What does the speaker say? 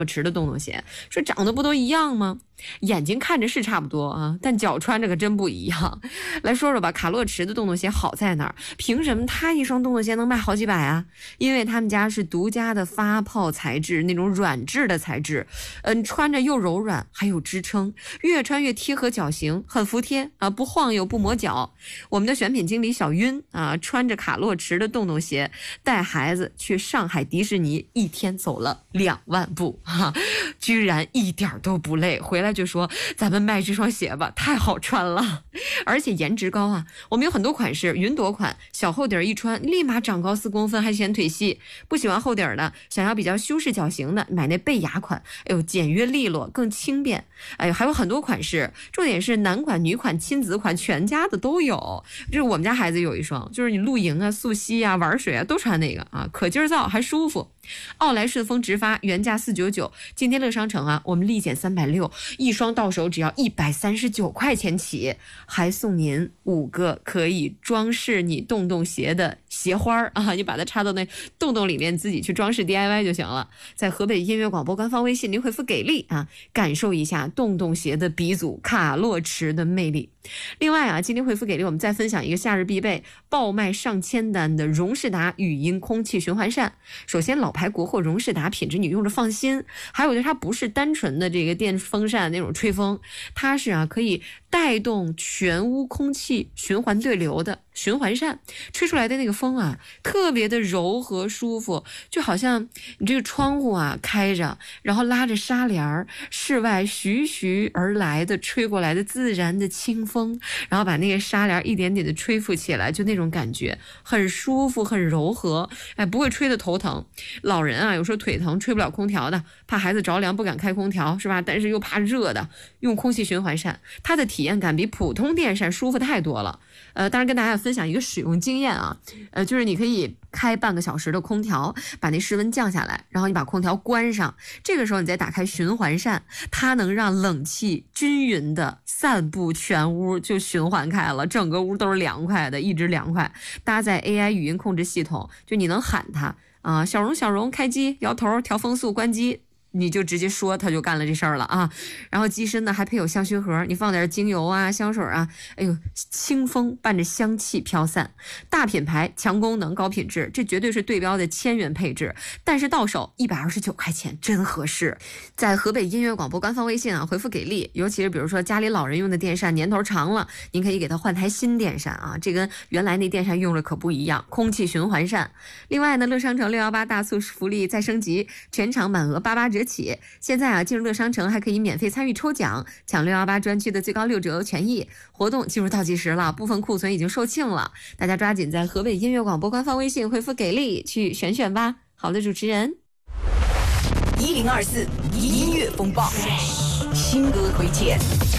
池的洞洞鞋，说长得不都一样吗？眼睛看着是差不多啊，但脚穿着可真不一样。来说说吧，卡洛驰的洞洞鞋好在哪儿？凭什么他一双洞洞鞋能卖好几百啊？因为他们家是独家的发泡材质，那种软质的材质，穿着又柔软还有支撑，越穿越贴合脚型，很服帖啊，不晃悠不磨脚。我们的选品经理小晕啊，穿着卡洛驰的洞洞鞋带孩子去上海迪士尼，一天走了2万步哈，居然一点都不累，回来就说咱们卖这双鞋吧，太好穿了，而且颜值高啊。我们有很多款式，云朵款小厚底一穿立马长高4公分，还显腿细。不喜欢厚底的，想要比较修饰脚型的，买那贝雅款，哎呦简约利落更轻便。哎呦还有很多款式，重点是男款女款亲子款全家的都有。就是我们家孩子有一双，就是你露营啊溯溪啊玩水啊都穿那个啊，可劲儿造还舒服。奥莱顺风直发原价499，今天乐商城啊我们立减360，一双到手只要139块钱起，还送您5个可以装饰你洞洞鞋的鞋花啊，你把它插到那洞洞里面自己去装饰 DIY 就行了。在河北音乐广播官方微信您回复给力啊，感受一下洞洞鞋的鼻祖卡洛驰的魅力。另外啊，今天回复给力我们再分享一个夏日必备，爆卖上千单的荣仕达语音空气循环扇。首先老牌国货荣仕达品质你用着放心，还有它不是单纯的这个电风扇那种吹风，它是可以带动全屋空气循环对流的循环扇，吹出来的那个风啊特别的柔和舒服，就好像你这个窗户开着，然后拉着纱帘，室外徐徐而来的吹过来的自然的清风，然后把那个纱帘一点点的吹拂起来，就那种感觉很舒服很柔和，不会吹得头疼。老人有时候腿疼吹不了空调的，怕孩子着凉不敢开空调是吧，但是又怕热的，用空气循环扇，它的体验感比普通电扇舒服太多了。当然跟大家分享一个使用经验就是你可以开半个小时的空调，把那室温降下来，然后你把空调关上，这个时候你再打开循环扇，它能让冷气均匀的散布全屋，就循环开了，整个屋都是凉快的，一直凉快。搭载 AI 语音控制系统，就你能喊它小荣小荣开机，摇头调风速关机，你就直接说，他就干了这事儿了啊。然后机身呢还配有香薰盒，你放点精油香水哎呦，清风伴着香气飘散。大品牌强功能高品质，这绝对是对标的1000元配置，但是到手129块钱，真合适。在河北音乐广播官方微信回复给力，尤其是比如说家里老人用的电扇年头长了，您可以给他换台新电扇这跟原来那电扇用了可不一样，空气循环扇。另外呢，乐商城618大促福利再升级，全场满额88折起，现在进入乐商城还可以免费参与抽奖，抢618专区的最高6折权益。活动进入倒计时了，部分库存已经售罄了，大家抓紧在河北音乐广播官方微信回复给力去选选吧。好的，主持人 1024音乐风暴新歌推荐。